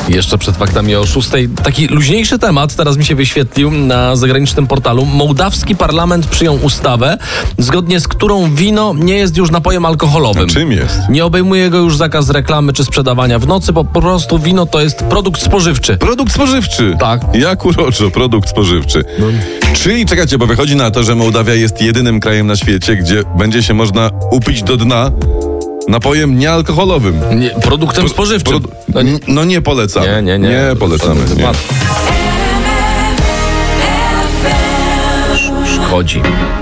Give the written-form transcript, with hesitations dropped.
Jeszcze przed faktami o 6. Taki luźniejszy temat teraz mi się wyświetlił na zagranicznym portalu. Mołdawski parlament przyjął ustawę, zgodnie z którą wino nie jest już napojem alkoholowym. A czym jest? Nie obejmuje go już zakaz reklamy czy sprzedawania w nocy, bo po prostu wino to jest produkt spożywczy. Produkt spożywczy. Tak. Jak uroczo, produkt spożywczy. Czyli czekajcie, bo wychodzi na to, że Mołdawia jest jedynym krajem na świecie, gdzie będzie się można upić do dna napojem niealkoholowym. Produktem spożywczym. No nie polecamy. Nie. Nie polecamy. Nie. Szkodzi.